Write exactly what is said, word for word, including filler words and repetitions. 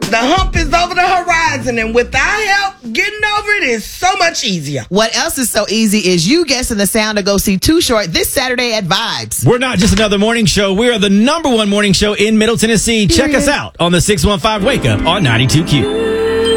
The hump is over the horizon, and with our help, getting over it is so much easier. What else is so easy is you guessing the sound to go see Too Short this Saturday at Vibes. We're not just another morning show. We are the number one morning show in Middle Tennessee. Check us out on the six one five Wake Up on ninety-two Q.